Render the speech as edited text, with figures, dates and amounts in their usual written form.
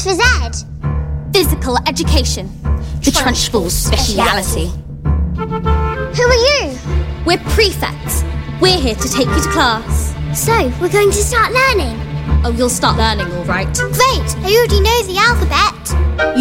stands for Z? Physical education. The Trunchbull's speciality. Who are you? We're prefects. We're here to take you to class. So, we're going to start learning? Oh, you'll start learning, all right. Great! I already know the alphabet.